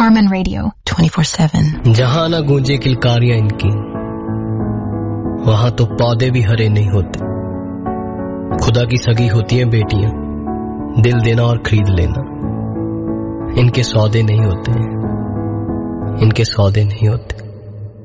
Carmen Radio 24/7। जहां ना गूंजे किलकारियां इनकी, वहां तो पौधे भी हरे नहीं होते। खुदा की सगी होती हैं बेटियां, दिल देना और खरीद लेना इनके सौदे नहीं होते, इनके सौदे नहीं होते।